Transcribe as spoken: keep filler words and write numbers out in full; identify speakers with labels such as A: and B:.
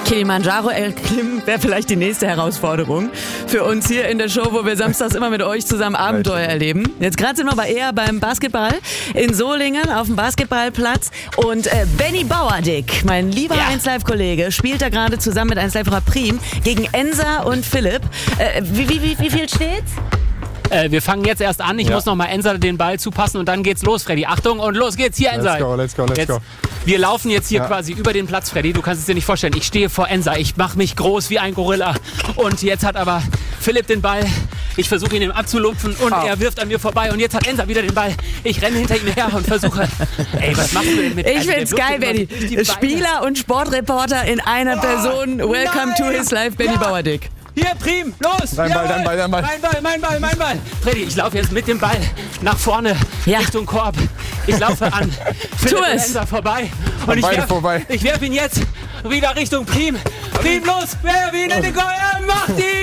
A: Kilimanjaro erklimmen wäre vielleicht die nächste Herausforderung für uns hier in der Show, wo wir samstags immer mit euch zusammen Abenteuer erleben. Jetzt gerade sind wir aber eher beim Basketball in Solingen auf dem Basketballplatz und äh, Benny Bauerdick, mein lieber
B: Ja.
A: eins Live Kollege, spielt da gerade zusammen mit eins Live Prim gegen Ensa und Philipp. Äh, wie, wie, wie, wie viel steht's?
B: Äh, wir fangen jetzt erst an. Ich
C: Ja.
B: muss noch mal Ensa den Ball zupassen und dann geht's los, Freddy. Achtung und los geht's hier, Ensa.
C: Let's go, let's go, let's
B: jetzt,
C: go.
B: Wir laufen jetzt hier
C: Ja.
B: quasi über den Platz, Freddy. Du kannst es dir nicht vorstellen. Ich stehe vor Ensa. Ich mache mich groß wie ein Gorilla. Und jetzt hat aber Philipp den Ball. Ich versuche ihn ihm abzulupfen und
C: Au.
B: er wirft an mir vorbei. Und jetzt hat Ensa wieder den Ball. Ich renne hinter ihm her und versuche... Ey, was machst du denn mit...
A: Ich
B: also, der
A: find's
B: wirft
A: geil,
B: ihn immer
A: Benny.
B: so durch die Beine.
A: Spieler und Sportreporter in einer Person. Welcome to his life, Benny
B: Ja.
A: Bauerdick.
B: Hier, Prim, los!
C: Dein Ball, dein Ball, dein Ball.
B: Mein Ball, mein Ball, mein Ball. Freddy, ich laufe jetzt mit dem Ball nach vorne,
A: Ja.
B: Richtung Korb. Ich laufe an Philipp
A: Tu es.
B: Ensa vorbei. Und ich
C: beide
B: werf,
C: vorbei.
B: ich werf ihn jetzt wieder Richtung Prim. Prim, los! Werf ihn in den Korb! Er macht ihn!